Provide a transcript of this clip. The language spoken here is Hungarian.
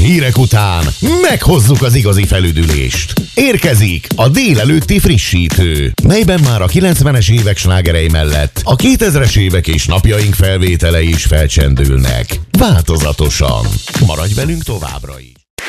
hírek után meghozzuk az igazi felüdülést. Érkezik a délelőtti frissítő, melyben már a 90-es évek slágerei mellett a 2000-es évek és napjaink felvételei is felcsendülnek. Változatosan. Maradj velünk továbbra is!